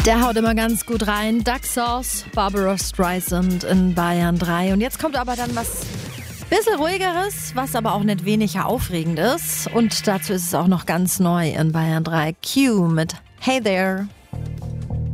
Der haut immer ganz gut rein. Duck Sauce, Barbara Streisand in Bayern 3. Und jetzt kommt aber dann was bisschen ruhigeres, was aber auch nicht weniger aufregend ist. Und dazu ist es auch noch ganz neu in Bayern 3. Q mit Hey There.